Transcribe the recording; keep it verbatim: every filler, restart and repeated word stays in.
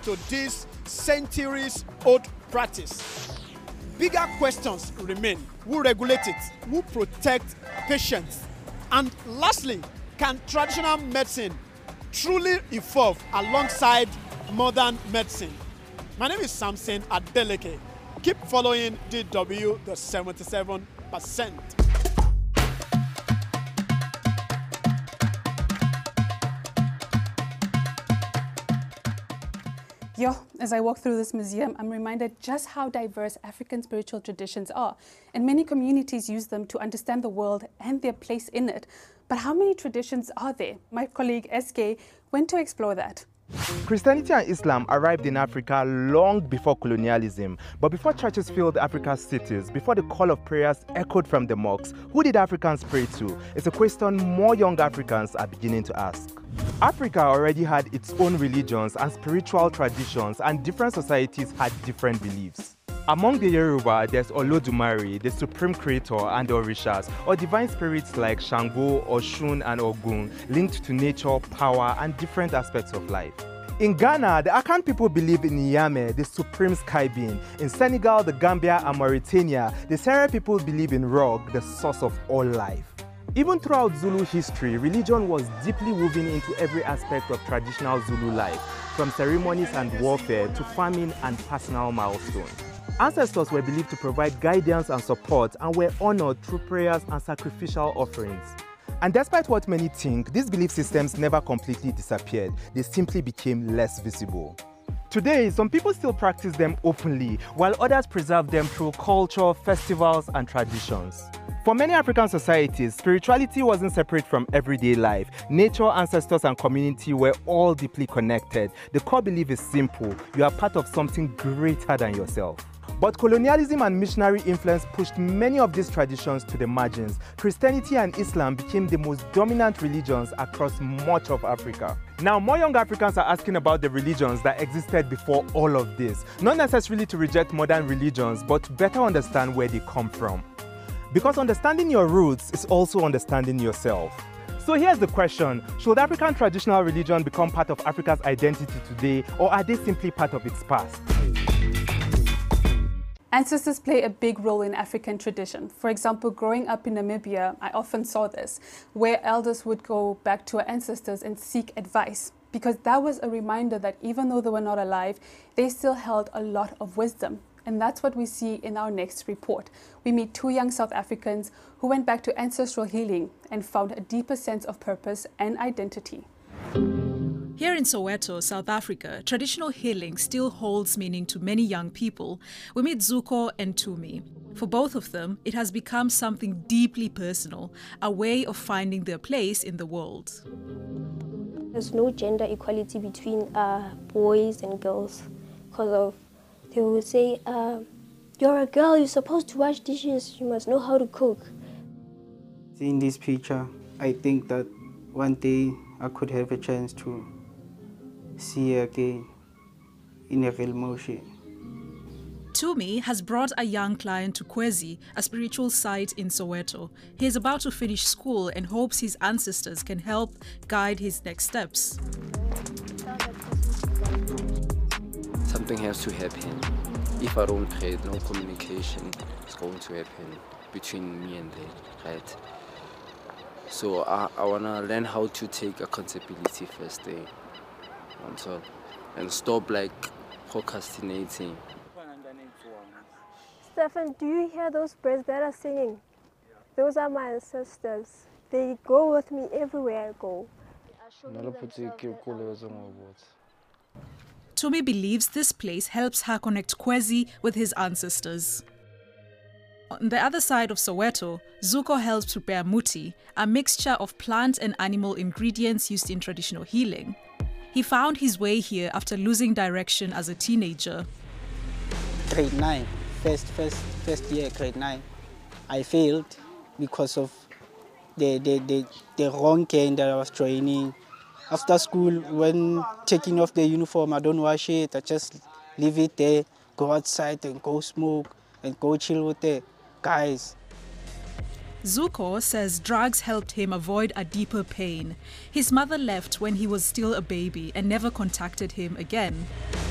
to this centuries-old practice. Bigger questions remain. Who regulate it? Who protect patients? And lastly, can traditional medicine truly evolve alongside modern medicine? My name is Samson Adeleke. Keep following D W the seventy-seven percent. Yo, as I walk through this museum, I'm reminded just how diverse African spiritual traditions are, and many communities use them to understand the world and their place in it. But how many traditions are there? My colleague S K went to explore that. Christianity and Islam arrived in Africa long before colonialism, but before churches filled Africa's cities, before the call of prayers echoed from the mosques, who did Africans pray to? It's a question more young Africans are beginning to ask. Africa already had its own religions and spiritual traditions, and different societies had different beliefs. Among the Yoruba, there's Olodumare, the supreme creator, and the Orishas, or divine spirits like Shango, Oshun, and Ogun, linked to nature, power, and different aspects of life. In Ghana, the Akan people believe in Nyame, the supreme sky being. In Senegal, the Gambia, and Mauritania, the Sere people believe in Rog, the source of all life. Even throughout Zulu history, religion was deeply woven into every aspect of traditional Zulu life, from ceremonies and warfare to farming and personal milestones. Ancestors were believed to provide guidance and support and were honored through prayers and sacrificial offerings. And despite what many think, these belief systems never completely disappeared. They simply became less visible. Today, some people still practice them openly, while others preserve them through culture, festivals, and traditions. For many African societies, spirituality wasn't separate from everyday life. Nature, ancestors, and community were all deeply connected. The core belief is simple: you are part of something greater than yourself. But colonialism and missionary influence pushed many of these traditions to the margins. Christianity and Islam became the most dominant religions across much of Africa. Now, more young Africans are asking about the religions that existed before all of this, not necessarily to reject modern religions, but to better understand where they come from. Because understanding your roots is also understanding yourself. So here's the question: should African traditional religion become part of Africa's identity today, or are they simply part of its past? Ancestors play a big role in African tradition. For example, growing up in Namibia, I often saw this, where elders would go back to our ancestors and seek advice, because that was a reminder that even though they were not alive, they still held a lot of wisdom. And that's what we see in our next report. We meet two young South Africans who went back to ancestral healing and found a deeper sense of purpose and identity. Here in Soweto, South Africa, traditional healing still holds meaning to many young people. We meet Zuko and Tumi. For both of them, it has become something deeply personal, a way of finding their place in the world. There's no gender equality between uh, boys and girls, because of they will say, uh, you're a girl, you're supposed to wash dishes, you must know how to cook. Seeing this picture, I think that one day I could have a chance to see her again in a real motion. Tumi has brought a young client to Kwezi, a spiritual site in Soweto. He is about to finish school and hopes his ancestors can help guide his next steps. Something has to happen. If I don't pray, no communication is going to happen between me and them, right? So I, I want to learn how to take accountability first day on top and stop like procrastinating. Stefan, do you hear those birds that are singing? Those are my ancestors. They go with me everywhere I go. Tumi believes this place helps her connect Kwezi with his ancestors. On the other side of Soweto, Zuko helps prepare muti, a mixture of plant and animal ingredients used in traditional healing. He found his way here after losing direction as a teenager. Grade nine, first, first, first year, grade nine. I failed because of the, the, the, the wrong cane that I was training. After school, when taking off the uniform, I don't wash it. I just leave it there, go outside and go smoke and go chill with the guys. Zuko says drugs helped him avoid a deeper pain. His mother left when he was still a baby and never contacted him again.